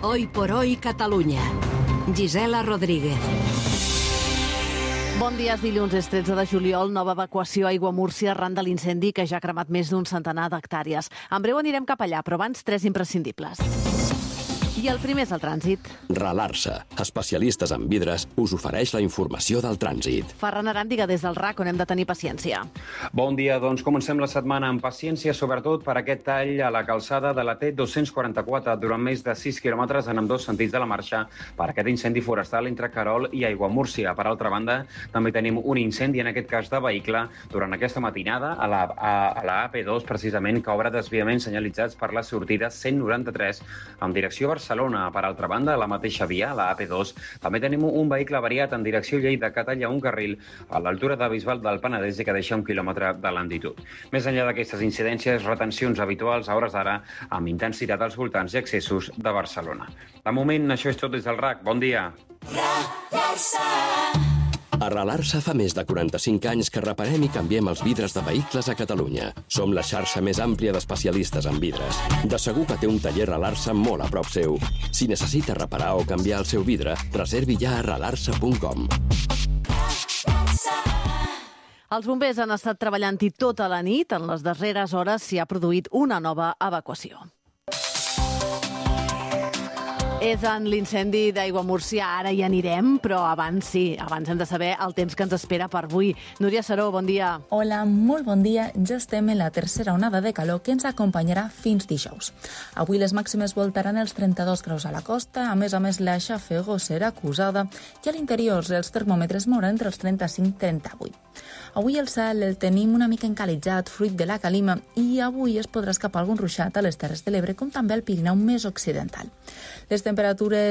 Hoy por hoy Catalunya. Gisela Rodríguez. Bon dia, dilluns és 13 de juliol, nova evacuació a Aiguamúrcia arran de l'incendi que ja ha cremat més d'un centenar d'hectàrees. En breu anirem cap allà, però abans 3 imprescindibles. I el primer és el trànsit. Ralarsa, especialistes en vidres, us ofereix la informació del trànsit. Ferran Aràndiga des del RAC, on hem de tenir paciència. Bon dia, doncs comencem la setmana amb paciència, sobretot per aquest tall a la calçada de la T244 durant més de 6 quilòmetres en ambdós sentits de la marxa per aquest incendi forestal entre Querol i Aiguamúrcia. Per altra banda, també tenim un incendi, en aquest cas de vehicle, durant aquesta matinada a la AP2, precisament, que obre desviaments senyalitzats per la sortida 193 en direcció a Barcelona. Per altra banda, a la mateixa via, a la AP2, també tenim un vehicle variat en direcció Lleida que talla un carril a l'altura de Bisbal del Penedès i que deixa 1 quilòmetre de lentitud. Més enllà d'aquestes incidències, retencions habituals a hores d'ara amb intensitat als voltants i accessos de Barcelona. De moment, això és tot des del RAC. Bon dia. A Ralarsa fa més de 45 anys que reparem i canviem els vidres de vehicles a Catalunya. Som la xarxa més àmplia d'especialistes en vidres. De segur que té un taller Ralarsa molt a prop seu. Si necessita reparar o canviar el seu vidre, reservi ja a ralarsa.com. Els bombers han estat treballant-hi tota la nit. En les darreres hores s'hi ha produït una nova evacuació. És en l'incendi d'Aiguamúrcia, ara hi anirem, però abans hem de saber el temps que ens espera per avui. Núria Saró, bon dia. Hola, molt bon dia. Ja estem en la tercera onada de calor que ens acompanyarà fins dijous. Avui les màximes voltaran els 32 graus a la costa, a més, la xafogor serà acusada i a l'interior els termòmetres mouran entre els 35 i 38. Avui el cel el tenim una mica encalitzat, fruit de la calima, i avui es podrà escapar algun ruixat a les Terres de l'Ebre, com també al Pirineu més occidental. Les temperatures